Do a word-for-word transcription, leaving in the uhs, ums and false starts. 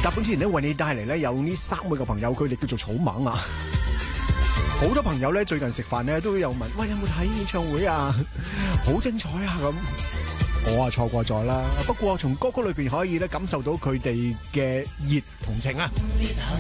甲本之前咧為你帶嚟咧有呢三位嘅朋友，佢哋叫做草蜢啊。好多朋友咧最近食飯咧都有問，喂，有冇睇演唱會啊？好精彩啊咁。我啊錯過咗啦，不過從歌曲裏邊可以咧感受到佢哋嘅熱同情啊。